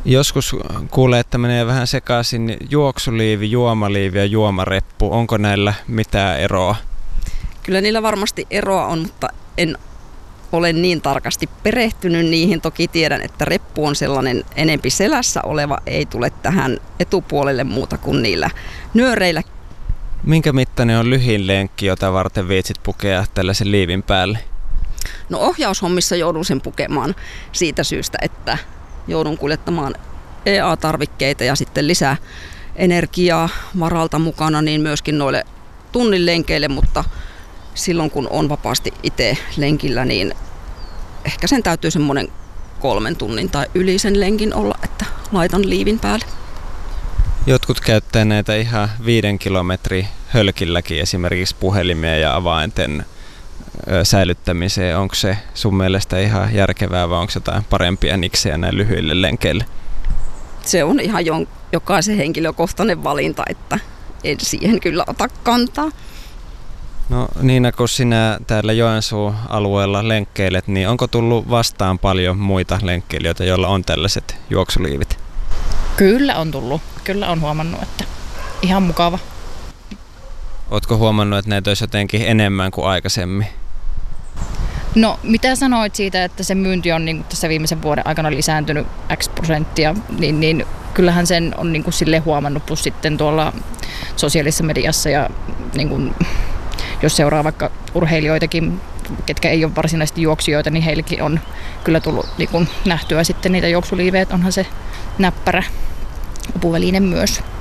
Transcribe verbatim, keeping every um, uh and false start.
Joskus kuulee, että menee vähän sekaisin juoksuliivi, juomaliivi ja juomareppu. Onko näillä mitään eroa? Kyllä niillä varmasti eroa on, mutta en ole niin tarkasti perehtynyt niihin. Toki tiedän, että reppu on sellainen enempi selässä oleva, ei tule tähän etupuolelle muuta kuin niillä nyöreillä. Minkä mittainen on lyhin lenkki, jota varten viitsit pukea tällaisen liivin päälle? No ohjaushommissa joudun sen pukemaan siitä syystä, että joudun kuljettamaan E A-tarvikkeita ja sitten lisää energiaa varalta mukana, niin myöskin noille tunnin lenkeille, mutta silloin kun on vapaasti itse lenkillä, niin ehkä sen täytyy semmoinen kolmen tunnin tai yli sen lenkin olla, että laitan liivin päälle. Jotkut käyttää näitä ihan viiden kilometrin hölkilläkin esimerkiksi puhelimia ja avainten säilyttämiseen. Onko se sun mielestä ihan järkevää vai onko jotain parempia niksejä näin lyhyille lenkeille? Se on ihan jokaisen henkilökohtainen valinta, että en siihen kyllä ota kantaa. No Niina, kun sinä täällä Joensuun alueella lenkkeilet, niin onko tullut vastaan paljon muita lenkkeilijöitä, joilla on tällaiset juoksuliivit? Kyllä on tullut. Kyllä on huomannut, että ihan mukava. Ootko huomannut, että näitä olisi jotenkin enemmän kuin aikaisemmin? No mitä sanoit siitä, että se myynti on niin tässä viimeisen vuoden aikana lisääntynyt X prosenttia, niin, niin kyllähän sen on niin kuin sille huomannut, plus sitten tuolla sosiaalisessa mediassa ja niin kuin, jos seuraa vaikka urheilijoitakin, ketkä ei ole varsinaisesti juoksijoita, niin heillekin on kyllä tullut niin kuin nähtyä sitten niitä juoksuliivejä, onhan se näppärä apuväline myös.